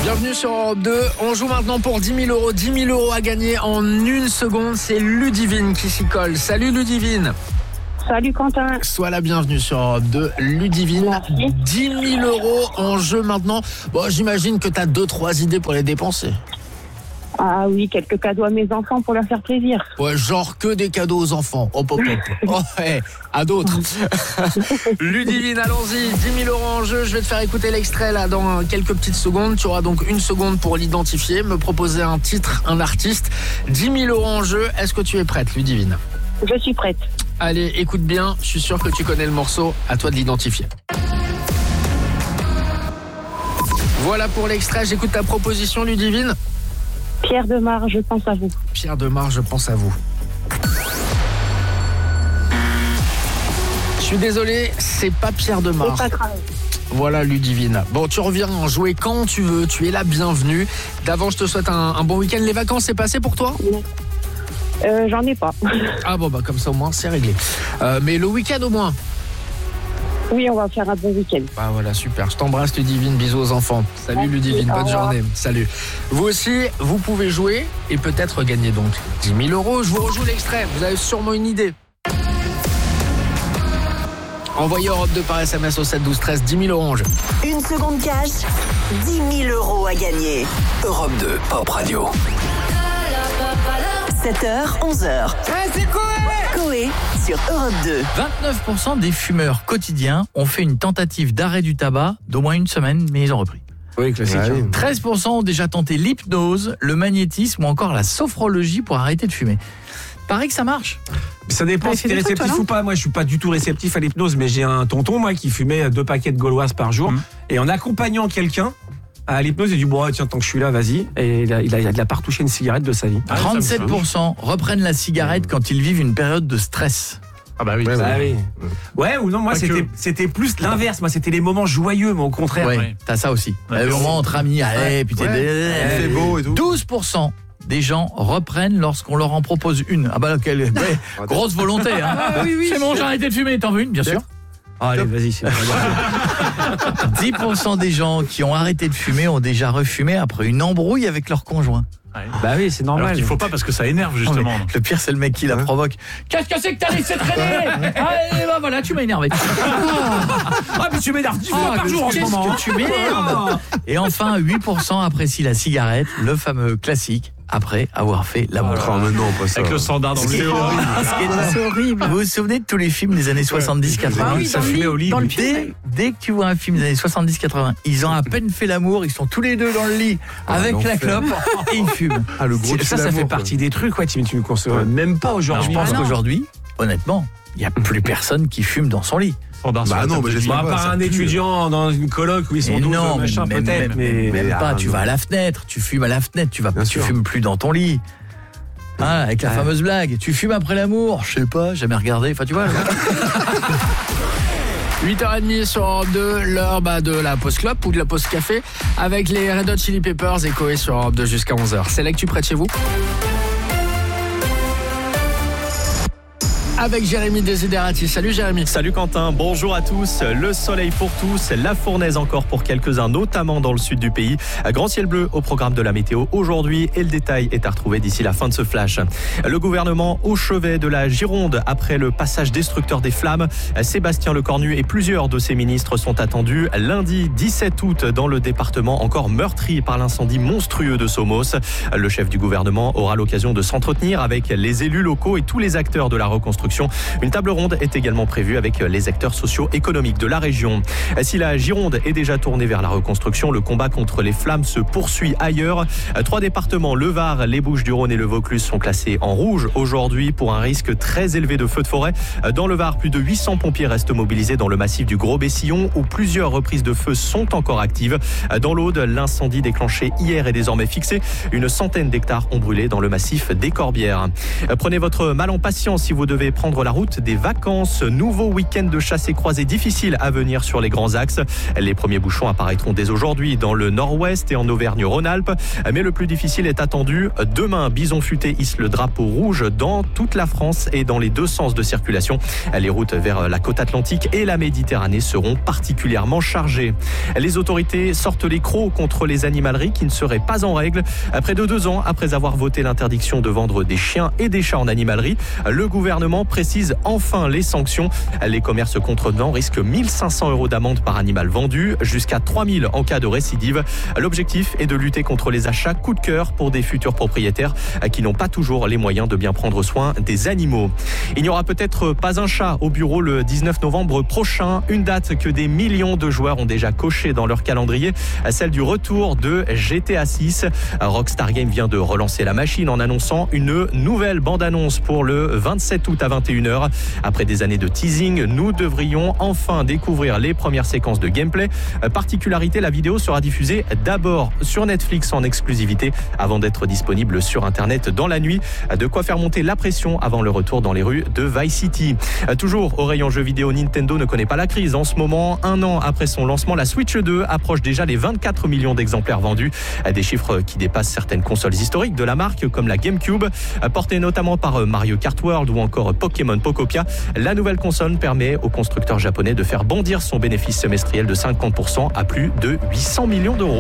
Bienvenue sur Europe 2. On joue maintenant pour 10 000 euros. 10 000 euros à gagner en une seconde. C'est Ludivine qui s'y colle. Salut Ludivine. Salut Quentin. Sois la bienvenue sur Europe 2. Ludivine, Merci. 10 000 euros en jeu maintenant. Bon, j'imagine que tu as 2-3 idées pour les dépenser. Ah oui, quelques cadeaux à mes enfants pour leur faire plaisir. Ouais, genre que des cadeaux aux enfants. Hop, hop, hop. Oh, ouais, à d'autres. Ludivine, allons-y. 10 000 euros en jeu. Je vais te faire écouter l'extrait là dans quelques petites secondes. Tu auras donc une seconde pour l'identifier, me proposer un titre, un artiste. 10 000 euros en jeu. Est-ce que tu es prête, Ludivine ? Je suis prête. Allez, écoute bien. Je suis sûr que tu connais le morceau. À toi de l'identifier. Voilà pour l'extrait. J'écoute ta proposition, Ludivine. Pierre Demar, je pense à vous. Pierre Demar, je pense à vous. Je suis désolé, c'est pas Pierre Demar. C'est pas grave. Voilà Ludivine. Bon, tu reviens jouer quand tu veux, tu es la bienvenue. D'avant, je te souhaite un bon week-end. Les vacances, c'est passé pour toi ? J'en ai pas. Ah bon, bah comme ça au moins, c'est réglé. Mais le week-end au moins ? Oui, on va faire un bon week-end. Ah voilà, super. Je t'embrasse Ludivine, bisous aux enfants. Salut Merci, Ludivine, au bonne revoir. journée. Salut. Vous aussi, vous pouvez jouer et peut-être gagner donc 10 000 euros. Je vous rejoue l'extrait, vous avez sûrement une idée. Envoyez Europe 2 par SMS au 7 12 13, 10 000 euros en jeu. Une seconde cash, 10 000 euros à gagner. Europe 2 Pop Radio. 7h, 11h. c'est quoi? Coé sur Europe 2. 29% des fumeurs quotidiens ont fait une tentative d'arrêt du tabac d'au moins une semaine, mais ils ont repris. Oui, classique. 13% ont déjà tenté l'hypnose, le magnétisme ou encore la sophrologie pour arrêter de fumer. Paraît que ça marche. Ça dépend si t'es réceptif ou pas. Moi, je suis pas du tout réceptif à l'hypnose, mais j'ai un tonton, moi, qui fumait 2 paquets de gauloises par jour. Et en accompagnant quelqu'un à l'hypnose, il a dit, bon, tiens, tant que je suis là, vas-y. Et il a pas retouché une cigarette de sa vie. 37% reprennent la cigarette quand ils vivent une période de stress. Ah bah oui. Ouais, ou non, moi, c'était plus l'inverse. Moi, c'était les moments joyeux, mais au contraire. Ouais, t'as ça aussi. Le moment entre amis, allez, putain, C'est beau et tout. 12% des gens reprennent lorsqu'on leur en propose une. Ah bah quelle grosse volonté. Hein. C'est bon, j'ai arrêté de fumer. T'en veux une, bien sûr. Allez, vas-y, c'est 10% des gens qui ont arrêté de fumer ont déjà refumé après une embrouille avec leur conjoint. Bah oui, c'est normal. Alors qu'il faut pas parce que ça énerve justement. Oh, le pire, c'est le mec qui la provoque. Qu'est-ce que c'est que t'as laissé traîner? Allez, bah voilà, tu m'as énervé. Ah, mais tu m'énerves 10 fois par jour en ce moment. Qu'est-ce que tu m'énerves? Et enfin, 8% apprécient la cigarette, le fameux classique, après avoir fait l'amour. Oh, mais non, pas ça. Avec le standard dans le C'est horrible. C'est horrible. Vous vous souvenez de tous les films des années 70-80? oui, Ça dans le fumait lit, au lit. dans le Dès que tu vois un film des années 70-80, ils ont à peine fait l'amour, ils sont tous les deux dans le lit avec la l'enfer. clope et ils fument. Ah, le gros Ça fait partie des trucs, ouais, tu ne conçois même pas Je aujourd'hui. pense qu'aujourd'hui, honnêtement, il n'y a plus personne qui fume dans son lit. Standard sur Bah la non, table mais de j'espère À vie. pas, part ça un pue. étudiant dans une coloc où ils sont Et 12, non, machin, peut-être, mais même pas, tu vas à la fenêtre, tu fumes à la fenêtre, tu sûr. fumes plus dans ton lit. Ah, avec la fameuse blague, tu fumes après l'amour, je sais pas, jamais regardé, enfin tu vois. 8h30 sur Europe 2, l'heure de la pause clope ou de la pause café avec les Red Hot Chili Peppers et Coé sur Europe 2 jusqu'à 11h. C'est là que tu prêtes chez vous avec Jérémy Desiderati. Salut Jérémy. Salut Quentin, bonjour à tous. Le soleil pour tous, la fournaise encore pour quelques-uns, notamment dans le sud du pays. Grand ciel bleu au programme de la météo aujourd'hui et le détail est à retrouver d'ici la fin de ce flash. Le gouvernement au chevet de la Gironde après le passage destructeur des flammes. Sébastien Lecornu et plusieurs de ses ministres sont attendus lundi 17 août dans le département encore meurtri par l'incendie monstrueux de Somos. Le chef du gouvernement aura l'occasion de s'entretenir avec les élus locaux et tous les acteurs de la reconstruction. Une table ronde est également prévue avec les acteurs socio-économiques de la région. Si la Gironde est déjà tournée vers la reconstruction, le combat contre les flammes se poursuit ailleurs. 3 départements, le Var, les Bouches-du-Rhône et le Vaucluse sont classés en rouge aujourd'hui pour un risque très élevé de feux de forêt. Dans le Var, plus de 800 pompiers restent mobilisés dans le massif du Gros-Bessillon où plusieurs reprises de feu sont encore actives. Dans l'Aude, l'incendie déclenché hier est désormais fixé. Une centaine d'hectares ont brûlé dans le massif des Corbières. Prenez votre mal en patience si vous devez prendre la route des vacances. Nouveau week-end de chasse et croisée difficile à venir sur les grands axes. Les premiers bouchons apparaîtront dès aujourd'hui dans le nord-ouest et en Auvergne-Rhône-Alpes. Mais le plus difficile est attendu demain. Bison Futé hisse le drapeau rouge dans toute la France et dans les deux sens de circulation. Les routes vers la côte atlantique et la Méditerranée seront particulièrement chargées. Les autorités sortent les crocs contre les animaleries qui ne seraient pas en règle. Près de 2 ans après avoir voté l'interdiction de vendre des chiens et des chats en animalerie, le gouvernement précise enfin les sanctions. Les commerces contrevenants risquent 1 500 € d'amende par animal vendu, jusqu'à 3 000 en cas de récidive. L'objectif est de lutter contre les achats coup de cœur pour des futurs propriétaires qui n'ont pas toujours les moyens de bien prendre soin des animaux. Il n'y aura peut-être pas un chat au bureau le 19 novembre prochain, une date que des millions de joueurs ont déjà cochée dans leur calendrier, celle du retour de GTA 6. Rockstar Games vient de relancer la machine en annonçant une nouvelle bande-annonce pour le 27 août à 21h. Après des années de teasing, nous devrions enfin découvrir les premières séquences de gameplay. Particularité, la vidéo sera diffusée d'abord sur Netflix en exclusivité avant d'être disponible sur Internet dans la nuit. De quoi faire monter la pression avant le retour dans les rues de Vice City. Toujours au rayon jeux vidéo, Nintendo ne connaît pas la crise. En ce moment, 1 an après son lancement, la Switch 2 approche déjà les 24 millions d'exemplaires vendus. Des chiffres qui dépassent certaines consoles historiques de la marque comme la GameCube, portée notamment par Mario Kart World ou encore Pokémon Pokopia. La nouvelle console permet au constructeur japonais de faire bondir son bénéfice semestriel de 50% à plus de 800 millions d'euros.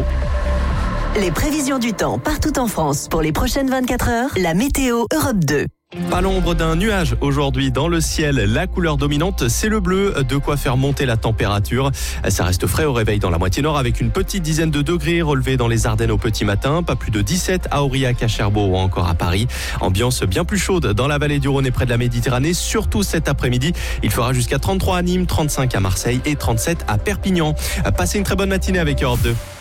Les prévisions du temps partout en France pour les prochaines 24 heures. La météo Europe 2. Pas l'ombre d'un nuage aujourd'hui dans le ciel. La couleur dominante, c'est le bleu, de quoi faire monter la température. Ça reste frais au réveil dans la moitié nord avec une petite dizaine de degrés relevés dans les Ardennes au petit matin. Pas plus de 17 à Aurillac, à Cherbourg ou encore à Paris. Ambiance bien plus chaude dans la vallée du Rhône et près de la Méditerranée, surtout cet après-midi. Il fera jusqu'à 33 à Nîmes, 35 à Marseille et 37 à Perpignan. Passez une très bonne matinée avec Europe 2.